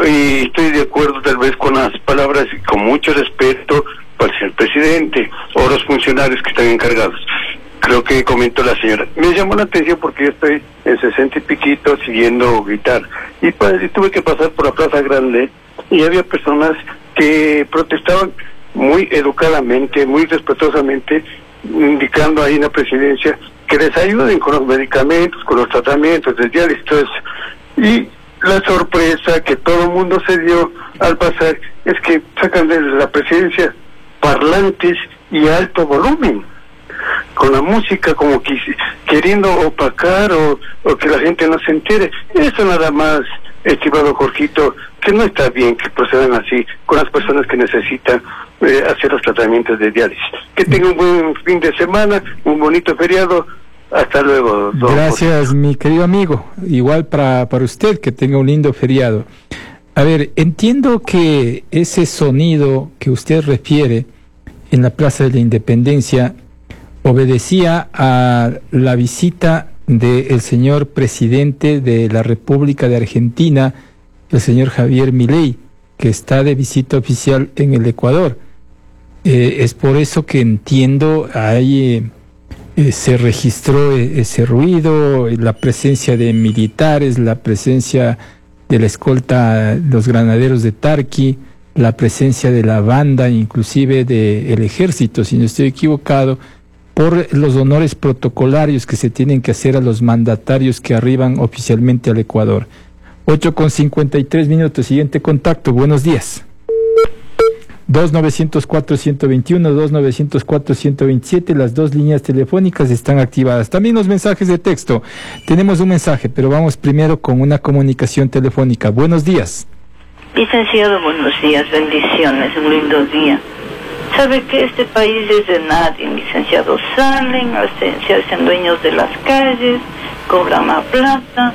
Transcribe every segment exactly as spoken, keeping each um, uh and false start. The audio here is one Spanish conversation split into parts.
y estoy de acuerdo tal vez con las palabras y con mucho respeto para el señor presidente o los funcionarios que están encargados. Creo que comentó la señora. Me llamó la atención porque yo estoy en sesenta y piquito siguiendo gritar. Y, pues, y tuve que pasar por la Plaza Grande y había personas que protestaban muy educadamente, muy respetuosamente, indicando ahí en la presidencia que les ayuden con los medicamentos, con los tratamientos de diálisis, todo eso. Y la sorpresa que todo el mundo se dio al pasar es que sacan de la presidencia parlantes y alto volumen, con la música como que, queriendo opacar o, o que la gente no se entere. Eso nada más, estimado Jorgito, que no está bien que procedan así con las personas que necesitan eh, hacer los tratamientos de diálisis. Que tenga un buen fin de semana, un bonito feriado. Hasta luego. Don Gracias, Jorge. Mi querido amigo. Igual para, para usted, que tenga un lindo feriado. A ver, entiendo que ese sonido que usted refiere en la Plaza de la Independencia obedecía a la visita del señor presidente de la República de Argentina, el señor Javier Milei, que está de visita oficial en el Ecuador. Eh, es por eso que entiendo, ahí eh, se registró ese ruido, la presencia de militares, la presencia de la escolta, los granaderos de Tarqui, la presencia de la banda, inclusive del ejército, si no estoy equivocado, por los honores protocolarios que se tienen que hacer a los mandatarios que arriban oficialmente al Ecuador. ocho con cincuenta y tres minutos, siguiente contacto, buenos días. dos nueve cero cuatro, uno dos uno, dos nueve cero cuatro, uno dos siete, las dos líneas telefónicas están activadas. También los mensajes de texto. Tenemos un mensaje, pero vamos primero con una comunicación telefónica. Buenos días. Licenciado, buenos días, bendiciones, un lindo día. Sabe que este país es de nadie, licenciado. Salen, hacen, se hacen dueños de las calles, cobran más plata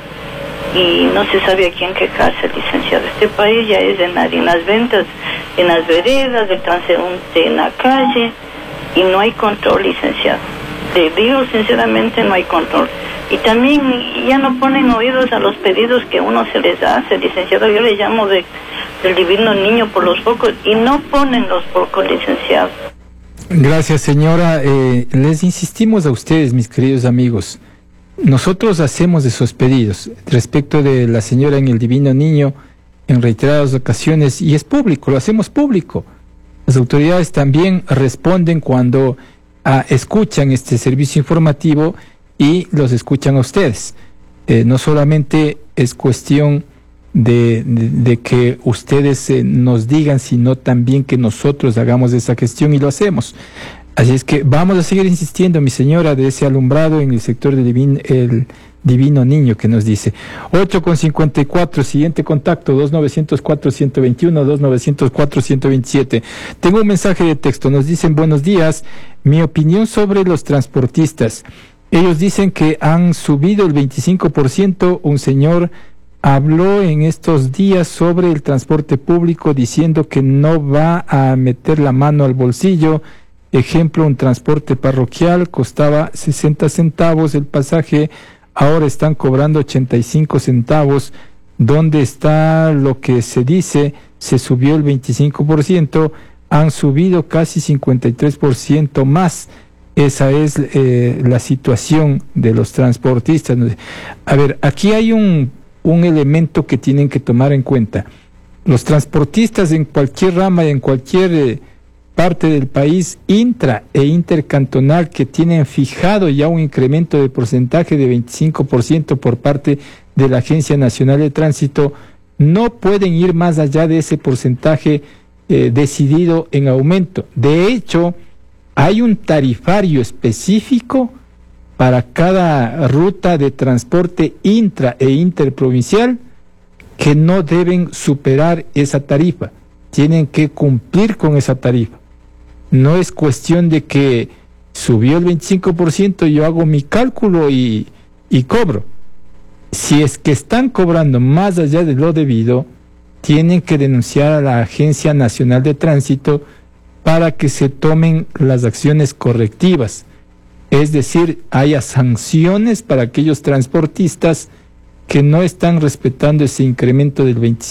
y no se sabe a quién quejarse, licenciado. Este país ya es de nadie. En las ventas, en las veredas, el transeúnte en la calle, y no hay control, licenciado. Te digo sinceramente, no hay control. Y también ya no ponen oídos a los pedidos que uno se les hace, licenciado. Yo le llamo de, del divino niño por los focos y no ponen los focos, licenciado. Gracias, señora. Eh, les insistimos a ustedes, mis queridos amigos. Nosotros hacemos esos pedidos respecto de la señora en el divino niño en reiteradas ocasiones y es público, lo hacemos público. Las autoridades también responden cuando ah, escuchan este servicio informativo y los escuchan a ustedes. Eh, no solamente es cuestión de, de, de que ustedes eh, nos digan, sino también que nosotros hagamos esa gestión y lo hacemos. Así es que vamos a seguir insistiendo, mi señora, de ese alumbrado en el sector del divin, el divino niño que nos dice. ocho con cincuenta y cuatro, siguiente contacto, dos nueve cero cuatro, uno dos uno, dos nueve cero cuatro, uno dos siete. Tengo un mensaje de texto, nos dicen buenos días, mi opinión sobre los transportistas. Ellos dicen que han subido el veinticinco por ciento. Un señor habló en estos días sobre el transporte público diciendo que no va a meter la mano al bolsillo. Ejemplo, un transporte parroquial costaba sesenta centavos el pasaje, ahora están cobrando ochenta y cinco centavos. ¿Dónde está lo que se dice? Se subió el veinticinco por ciento, han subido casi cincuenta y tres por ciento más. Esa es eh, la situación de los transportistas. A ver, aquí hay un, un elemento que tienen que tomar en cuenta. Los transportistas en cualquier rama y en cualquier eh, parte del país, intra e intercantonal, que tienen fijado ya un incremento de porcentaje de veinticinco por ciento por parte de la Agencia Nacional de Tránsito, no pueden ir más allá de ese porcentaje eh, decidido en aumento. De hecho, hay un tarifario específico para cada ruta de transporte intra e interprovincial que no deben superar esa tarifa, tienen que cumplir con esa tarifa. No es cuestión de que subió el veinticinco por ciento, yo hago mi cálculo y, y cobro. Si es que están cobrando más allá de lo debido, tienen que denunciar a la Agencia Nacional de Tránsito para que se tomen las acciones correctivas. Es decir, haya sanciones para aquellos transportistas que no están respetando ese incremento del veinticinco